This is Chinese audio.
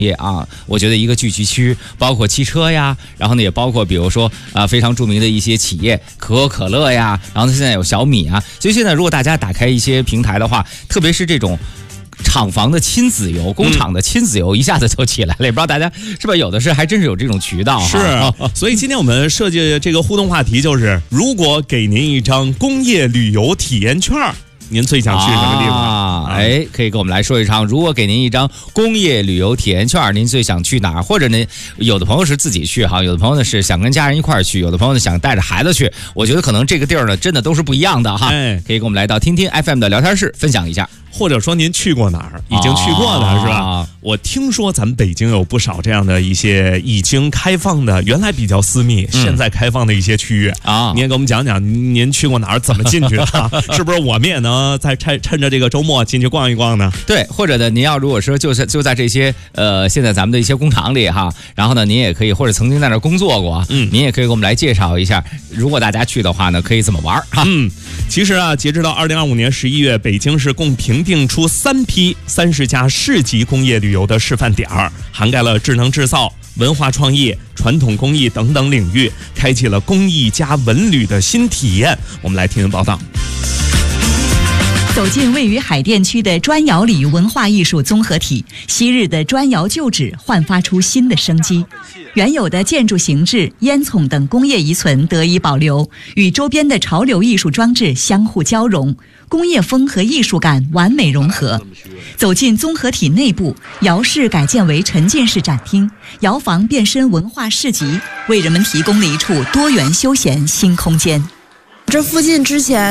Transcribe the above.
业啊，我觉得一个聚集区，包括汽车呀，然后呢也包括比如说非常著名的一些企业，可口可乐呀，然后呢现在有小米啊，所以现在如果大家打开一些平台的话，特别是这种厂房的亲子游、工厂的亲子游一下子就起来了，也不知道大家是吧？有的是还真是有这种渠道。 是，所以今天我们设计这个互动话题就是，如果给您一张工业旅游体验券，您最想去什么地方？ 哎，可以跟我们来说一唱。如果给您一张工业旅游体验券，您最想去哪儿？或者呢，有的朋友是自己去哈，有的朋友呢是想跟家人一块儿去，有的朋友呢想带着孩子去。我觉得可能这个地儿呢，真的都是不一样的哈。可以跟我们来到听听 FM 的聊天室分享一下。 或者说您去过哪儿，已经去过的是吧？我听说咱们北京有不少这样的一些已经开放的，原来比较私密，现在开放的一些区域啊。你也给我们讲讲，您去过哪儿，怎么进去的？是不是我们也能在趁着这个周末进去逛一逛呢？ 对，或者呢，您要如果说就在这些现在咱们的一些工厂里哈，然后呢，您也可以或者曾经在那儿工作过，您也可以给我们来介绍一下，如果大家去的话呢，可以怎么玩哈？ 其实啊，截止到2025年11月，北京市共评定出3批30家市级工业旅游的示范点儿，涵盖了智能制造、文化创意、传统工艺等等领域，开启了公益加文旅的新体验。我们来听听报道。 走进位于海淀区的砖窑里文化艺术综合体，昔日的砖窑旧址焕发出新的生机，原有的建筑形制、烟囱等工业遗存得以保留，与周边的潮流艺术装置相互交融，工业风和艺术感完美融合。走进综合体内部，窑室改建为沉浸式展厅，窑房变身文化市集，为人们提供了一处多元休闲新空间。 这附近之前